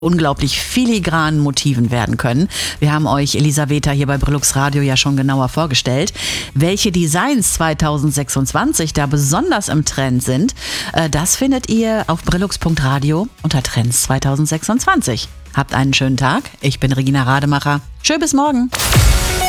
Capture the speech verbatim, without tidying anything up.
unglaublich filigranen Motiven werden können. Wir haben euch Elisaveta hier bei Brillux Radio ja schon genauer vorgestellt. Welche Designs zwanzig sechsundzwanzig da besonders im Trend sind, das findet ihr auf brillux punkt radio unter Trends zwanzig sechsundzwanzig. Habt einen schönen Tag. Ich bin Regina Rademacher. Tschö, bis morgen.